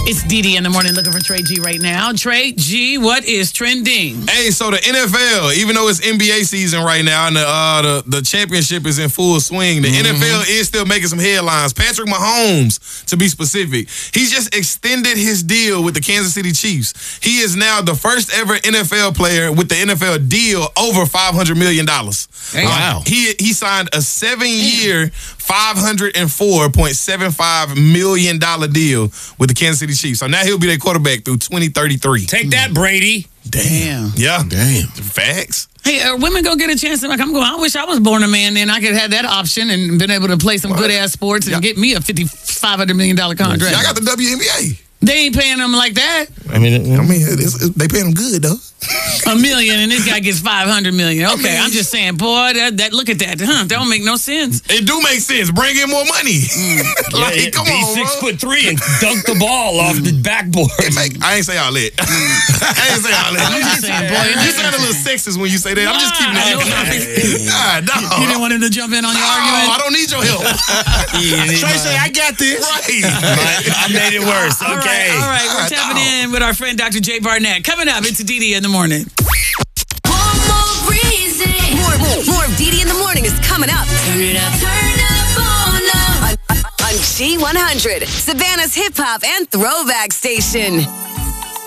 It's Didi in the morning looking for Trey G right now. Trey G, what is trending? Hey, so the NFL, even though it's NBA season right now and the championship is in full swing, the NFL is still making some headlines. Patrick Mahomes, to be specific, he just extended his deal with the Kansas City Chiefs. He is now the first ever NFL player with the NFL deal over $500 million. Wow. He signed a 7-year, $504.75 million deal with the Kansas City Chiefs. So now he'll be their quarterback through 2033. Take that, Brady. Damn. Yeah. Damn. Facts. Hey, are women gonna get a chance to I wish I was born a man, then I could have that option and been able to play some good ass sports and get me a $500 million contract. Y'all got the WNBA. They ain't paying them like that. I mean, They paying them good though. $1 million and this guy gets $500 million. Okay, I'm just saying, boy, that look at that, That don't make no sense. It do make sense. Bring in more money. Come Be on, 6'3" and dunk the ball off the backboard. I ain't say all that. I ain't say all that. I'm just saying, boy, You sound a little sexist when you say that. I'm just keeping it. You didn't want him to jump in on your argument? I don't need your help. Trey say, I got this. Right. I made it worse. Okay. All right, we're tapping in with our friend Dr. Jay Barnett. Coming up, it's Didi in the morning. One more reason. More of Didi in the morning is coming up. Turn it up. Turn up on G100, Savannah's hip hop and throwback station.